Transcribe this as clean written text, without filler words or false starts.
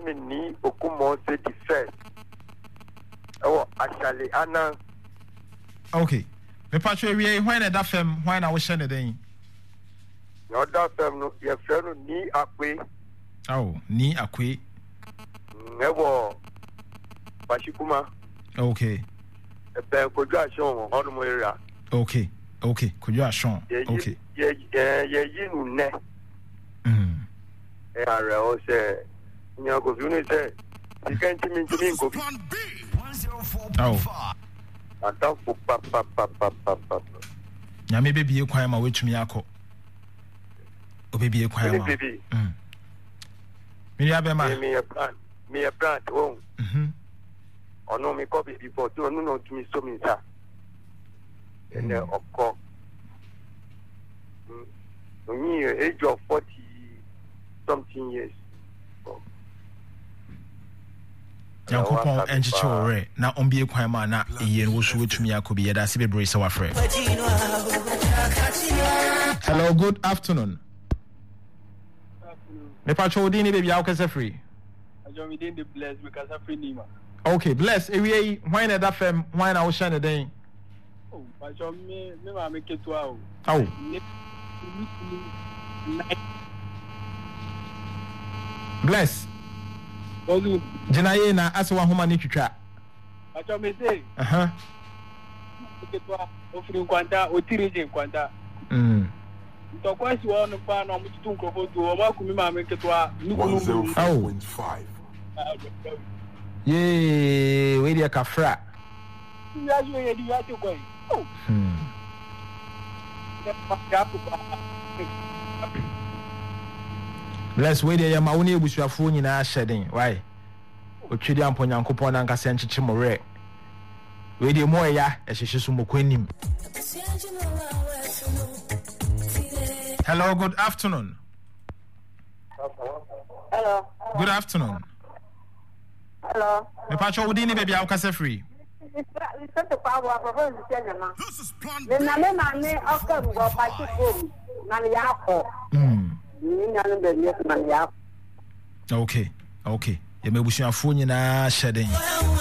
ni okumo se the first. Oh, actually, Anna. Okay. Me patcho we when that fam when I was shane den. No that fam no your friend ni akwe. Oh, ni akwe. Never. Bashikuma. Okay. Ebe kojú ashon onu area. Okay. Okay. Kojú ashon. Okay. Ye yinu ne. Are o se nya go fi ni se. Ikan timi go. Oh. Atamfo pa. Nyame bebie kwan ma wetumi akọ. Obebie kwan ma. Me ya be ma. Me a plant oh. Ono mi ko before to no to me so mi sa. And okọ. Only age of 40 something years. Yankopon enchichore na ombie kwan ma na eye no so wetumi akọ bi yeda se bebre se wafre. Hello, good afternoon. Me pacho odi ni baby akese free. Ajo mi dey bless because I free nima. Okay, bless. Ewie when that fam when I was shine den. Oh, pacho me ma me ketua o. Oh. Bless. Ozu. Jinaye na aswa homa ni twitwa. Pacho me say. Ketua o free kwanta o tirije kwanta. Ntokwa si wonu pa na omututu nkofo tu o ma ku mi ma me ketua nukunu. 105.5. Yee, we dia kafra. Ya ju ye di ya te kwai. Oh. Bless we dia ma woni ebusuafo nyina hyeden. Why? Otwedi ampo Nyankopon na nkasa nchichi more. We dia mo ya ehyehyɛ so mokwanim. Hello, good afternoon. Hello. Good afternoon. Hello. Me pacho wodi ni baby akasa free. This is plan. The name mane okam go pachi ko na ya ko. Ni nyanu be ni na ya. Okay. Okay. Ye mebusuafo nyina hyeden.